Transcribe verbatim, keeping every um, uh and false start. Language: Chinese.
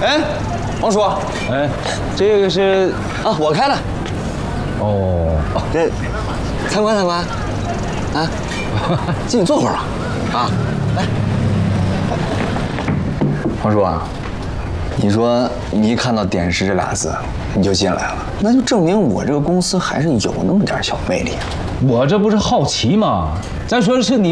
哎，王叔， 哎，这个是啊，我开的。 哦， 这参观参观，啊，进去坐会儿吧。啊，来，王叔啊，你说你一看到点石这俩字，你就进来了，那就证明我这个公司还是有那么点小魅力。 我这不是好奇吗？咱说的是你